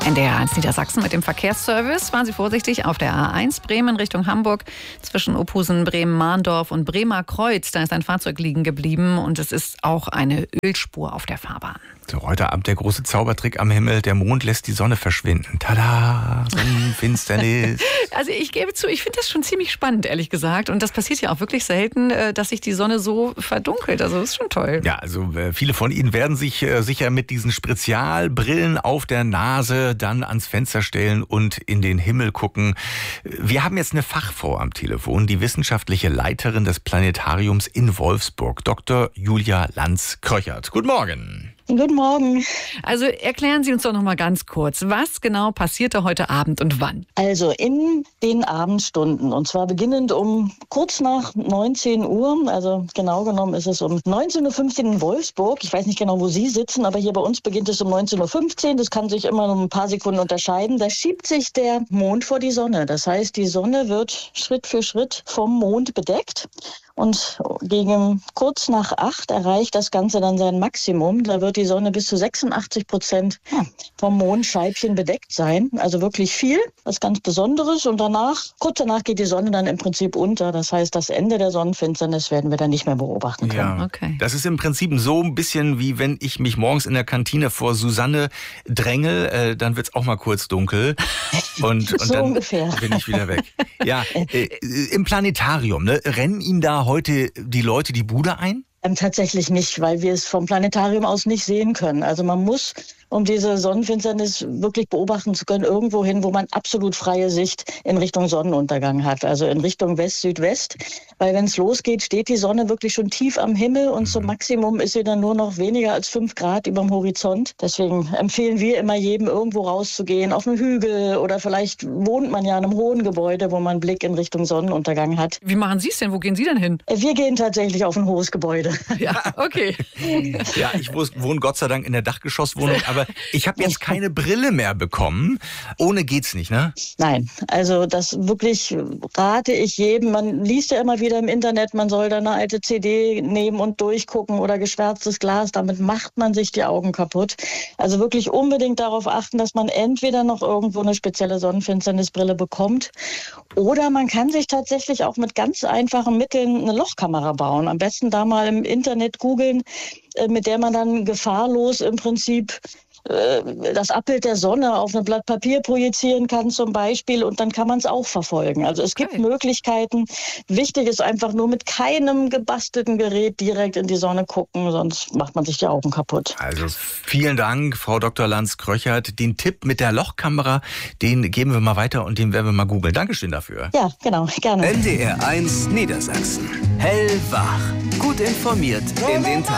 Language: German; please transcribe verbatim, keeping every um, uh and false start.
N D R eins Niedersachsen mit dem Verkehrsservice. Waren Sie vorsichtig auf der A eins Bremen Richtung Hamburg zwischen Ophusen, Bremen-Mahndorf und Bremer Kreuz. Da ist ein Fahrzeug liegen geblieben und es ist auch eine Ölspur auf der Fahrbahn. So, heute Abend der große Zaubertrick am Himmel. Der Mond lässt die Sonne verschwinden. Tada, Sonnenfinsternis. Also ich gebe zu, ich finde das schon ziemlich spannend, ehrlich gesagt. Und das passiert ja auch wirklich selten, dass sich die Sonne so verdunkelt. Also das ist schon toll. Ja, also viele von Ihnen werden sich sicher mit diesen Spezialbrillen auf der Nase dann ans Fenster stellen und in den Himmel gucken. Wir haben jetzt eine Fachfrau am Telefon, die wissenschaftliche Leiterin des Planetariums in Wolfsburg, Doktor Julia Lanz-Kröchert. Guten Morgen. Guten Morgen. Also erklären Sie uns doch noch mal ganz kurz, was genau passierte heute Abend und wann? Also in den Abendstunden, und zwar beginnend um kurz nach neunzehn Uhr, also genau genommen ist es um neunzehn Uhr fünfzehn in Wolfsburg. Ich weiß nicht genau, wo Sie sitzen, aber hier bei uns beginnt es um neunzehn Uhr fünfzehn. Das kann sich immer um ein paar Sekunden unterscheiden. Da schiebt sich der Mond vor die Sonne. Das heißt, die Sonne wird Schritt für Schritt vom Mond bedeckt. Und gegen kurz nach acht erreicht das Ganze dann sein Maximum. Da wird die Sonne bis zu sechsundachtzig Prozent vom Mondscheibchen bedeckt sein. Also wirklich viel, was ganz Besonderes. Und danach, kurz danach geht die Sonne dann im Prinzip unter. Das heißt, das Ende der Sonnenfinsternis werden wir dann nicht mehr beobachten können. Ja, okay. Das ist im Prinzip so ein bisschen wie wenn ich mich morgens in der Kantine vor Susanne drängel, äh, dann wird's auch mal kurz dunkel. Und, und so dann ungefähr. bin ich wieder weg. Ja, äh, im Planetarium, ne, rennen Ihnen da heute die Leute die Bude ein? Ähm, tatsächlich nicht, weil wir es vom Planetarium aus nicht sehen können. Also man muss, um diese Sonnenfinsternis wirklich beobachten zu können, irgendwo hin, wo man absolut freie Sicht in Richtung Sonnenuntergang hat. Also in Richtung West-Südwest. Weil wenn es losgeht, steht die Sonne wirklich schon tief am Himmel und zum Maximum ist sie dann nur noch weniger als fünf Grad über dem Horizont. Deswegen empfehlen wir immer jedem, irgendwo rauszugehen, auf einen Hügel oder vielleicht wohnt man ja in einem hohen Gebäude, wo man einen Blick in Richtung Sonnenuntergang hat. Wie machen Sie es denn? Wo gehen Sie denn hin? Wir gehen tatsächlich auf ein hohes Gebäude. Ja, okay. Ja, ich wohne Gott sei Dank in der Dachgeschosswohnung, aber ich habe jetzt keine Brille mehr bekommen. Ohne geht's nicht, ne? Nein, also das wirklich rate ich jedem. Man liest ja immer wieder im Internet, man soll da eine alte C D nehmen und durchgucken oder geschwärztes Glas. Damit macht man sich die Augen kaputt. Also wirklich unbedingt darauf achten, dass man entweder noch irgendwo eine spezielle Sonnenfinsternisbrille bekommt oder man kann sich tatsächlich auch mit ganz einfachen Mitteln eine Lochkamera bauen. Am besten da mal im Internet googeln, mit der man dann gefahrlos im Prinzip das Abbild der Sonne auf ein Blatt Papier projizieren kann zum Beispiel und dann kann man es auch verfolgen. Also es gibt Okay. Möglichkeiten. Wichtig ist einfach nur mit keinem gebastelten Gerät direkt in die Sonne gucken, sonst macht man sich die Augen kaputt. Also vielen Dank, Frau Doktor Lanz-Kröchert. Den Tipp mit der Lochkamera, den geben wir mal weiter und den werden wir mal googeln. Dankeschön dafür. Ja, genau, gerne. N D R eins Niedersachsen. Hellwach. Gut informiert in den Tag.